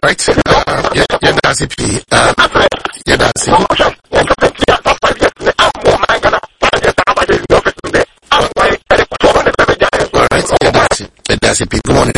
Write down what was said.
right. Yeah, that's it. Yeah, that's it. All right, yeah, that's it. Good morning.